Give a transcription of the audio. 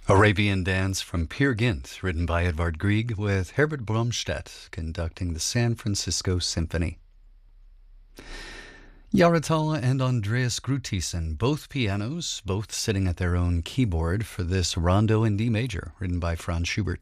Arabian Dance from Peer Gynt, written by Edvard Grieg, with Herbert Bromstedt conducting the San Francisco Symphony. Yaratal and Andreas Grutisen, both pianos, both sitting at their own keyboard for this Rondo in D major, written by Franz Schubert.